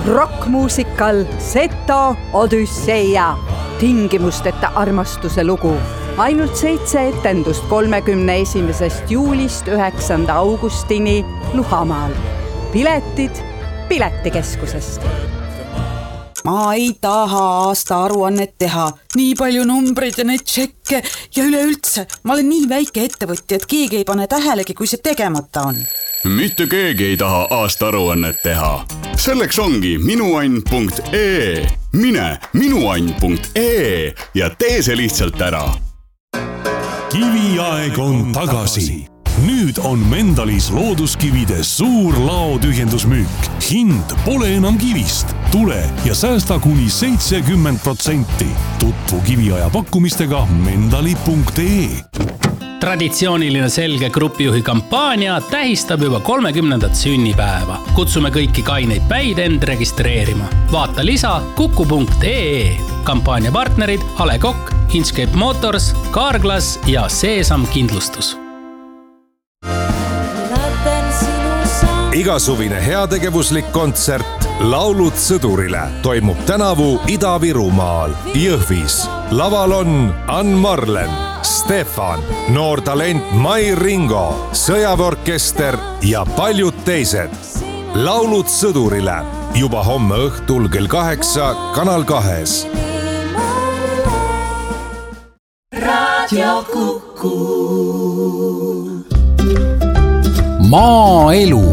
rockmuusikal Seto Odüsseia, tingimusteta armastuse lugu. Ainult 7 etendust 31. juulist 9. augustini Luhamaal. Piletid Piletikeskusest. Ma ei taha aastaaruannet teha. Nii palju numbreid ja neid tšekke ja üleüldse. Ma olen nii väike ettevõtja, et keegi ei pane tähelegi, kui see tegemata on. Mitte keegi ei taha aastaaruannet teha. Selleks ongi minuann.ee. Mine minuann.ee ja tee see lihtsalt ära. Kiviaeg on tagasi. Nüüd on Mendalis looduskivide suur laotühjendusmüük. Hind pole enam kivist. Tule ja säästa kuni 70%. Tutvu kiviaja pakkumistega mendali.ee. Traditsiooniline selge grupijuhi kampaania tähistab juba 30. sünnipäeva. Kutsume kõiki kaineid päid end registreerima. Vaata lisa kuku.ee. Kampaania partnerid A. Le Coq, Inchcape Motors, Carglass ja Seesam Kindlustus. Igasuvine heategevuslik kontsert Laulud sõdurile toimub tänavu Ida-Virumaal, Jõhvis. Laval on Ann Marlen, Stefan, noor talent Mai Ringo, sõjaväeorkester ja paljud teised. Laulud sõdurile juba homme õhtul kell 8 Kanal 2. Radio Kuku. Maaelu.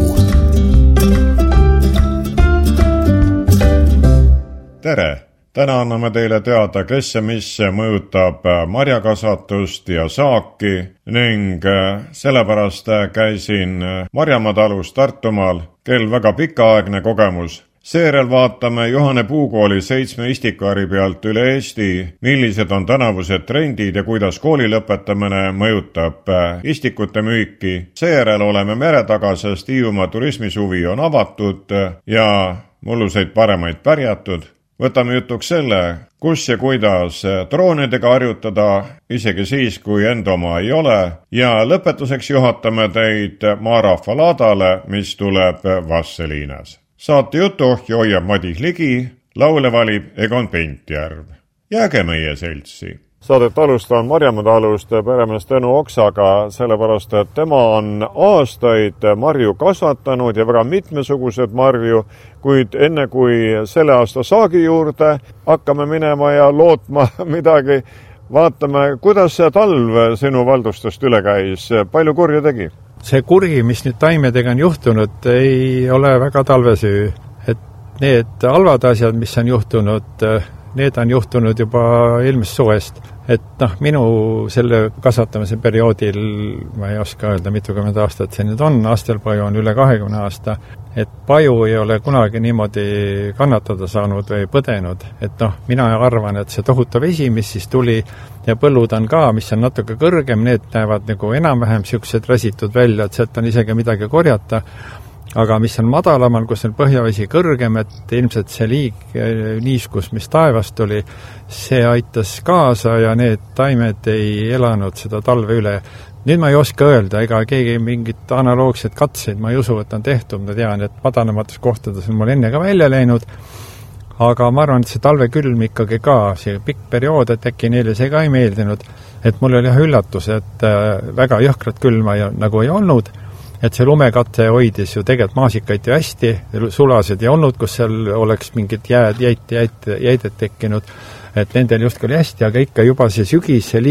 Tere! Täna anname teile teada, kes ja mis mõjutab marjakasvatust ja saaki ning sellepärast käisin Marjamaa talus Tartumaal, kel väga pikaaegne kogemus. Seejärel vaatame Johane Puukooli 7 istikuäri pealt üle Eesti, millised on tänavused trendid ja kuidas kooli lõpetamine mõjutab istikute müüki. Seejärel oleme meretaga, sest Hiiumaa turismisuvi on avatud ja mulluseid paremaid pärjatud. Võtame jutuks selle, kus ja kuidas droonidega harjutada, isegi siis, kui endoma ei ole. Ja lõpetuseks juhatame teid maarahva laadale, mis tuleb Vasseliinas. Saate jutuohja hoiab Madis Ligi, laule valib Egon Pentjärv. Jääge meie seltsi. Saadet alustan Marjamaa talust peremees Tõnu Oksaga, sellepärast, et tema on aastaid marju kasvatanud ja väga mitmesugused marju, kuid enne kui selle aasta saagi juurde hakkame minema ja lootma midagi, vaatame, kuidas see talv sinu valdustest üle käis, palju kurju tegi? See kuri, mis nüüd taimedega on juhtunud, ei ole väga talvesüü. Et need halvad asjad, mis on juhtunud, need on juhtunud juba eelmist suvest. Et minu selle kasvatamise perioodil, ma ei oska öelda, mitukümmend aastat see nüüd on, aastalpaju on üle 20 aasta, et paju ei ole kunagi niimoodi kannatada saanud või põdenud. Et mina arvan, et see tohutu vesi, mis siis tuli ja põllud on ka, mis on natuke kõrgem, need näevad nagu enam-vähem siuksed räsitud välja, et sealt on isegi midagi korjata. Aga mis on madalamal, kus on põhjavesi kõrgem, et ilmselt see niiskus, mis taevast tuli, see aitas kaasa ja need taimed ei elanud seda talve üle. Nüüd ma ei oska öelda, ega keegi mingit analoogset katseid, ma ei usu, et on tehtud, ma tean, et madalamates kohtades on mul enne ka välja läinud, aga ma arvan, et see talve külm ikkagi ka, see pikk periood, et äkki neile see ka ei meeldinud, et mul oli üllatus, et väga jõhkrat külma nagu ei olnud, et see lumekate hoidis ju tegelikult maasikaid ju hästi, sulased ei olnud, kus seal oleks mingid jäidet tekkinud, et nendel just oli hästi, aga ikka juba see sügis, see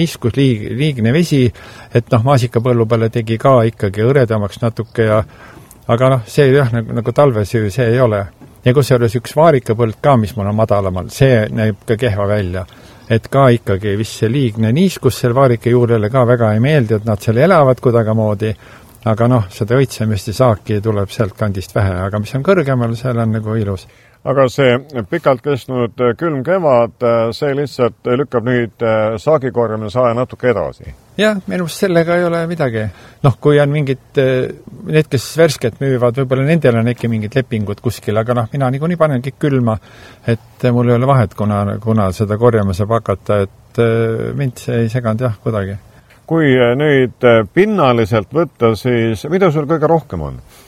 liigne vesi, et maasikapõllu peale tegi ka ikkagi õredamaks natuke ja aga see jah, nagu talvesüü, see ei ole. Ja kus oli üks vaarikapõld ka, mis mul on madalamal, see näib ka kehva välja. Et ka ikkagi vist see liigne niiskus seal vaarika juurele ka väga ei meeldi, et nad seal elavad kuidagamoodi, aga seda õitsemist ja saaki tuleb sealt kandist vähe, aga mis on kõrgemal, seal on nagu ilus. Aga see pikalt kestnud külm kevad, see lihtsalt lükkab nüüd saagikorjamise aja natuke edasi. Jah, minust sellega ei ole midagi. Kui on mingid, need, kes värsket müüvad, võib-olla nendel on äkki mingid lepingud kuskil, aga mina nii panen kõik külma, et mul ei ole vahet, kuna seda korjama saab hakata, et mind see ei seganud kuidagi. Kui nüüd pinnaliselt võtta, siis mida sul kõige rohkem on?